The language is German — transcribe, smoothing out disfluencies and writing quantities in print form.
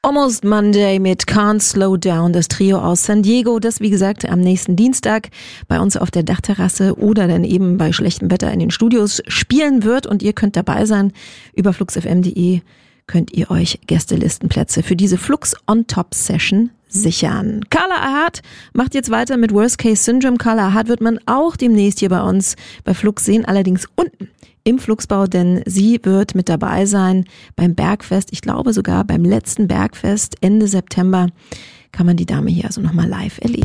Almost Monday mit Can't Slow Down, das Trio aus San Diego, das wie gesagt am nächsten Dienstag bei uns auf der Dachterrasse oder dann eben bei schlechtem Wetter in den Studios spielen wird und ihr könnt dabei sein. Über fluxfm.de könnt ihr euch Gästelistenplätze für diese Flux on Top Session sichern. Carla Ahad macht jetzt weiter mit Worst Case Syndrome. Carla Ahad wird man auch demnächst hier bei uns bei Flux sehen, allerdings unten im Fluxbau, denn sie wird mit dabei sein beim Bergfest. Ich glaube sogar beim letzten Bergfest Ende September kann man die Dame hier also nochmal live erleben.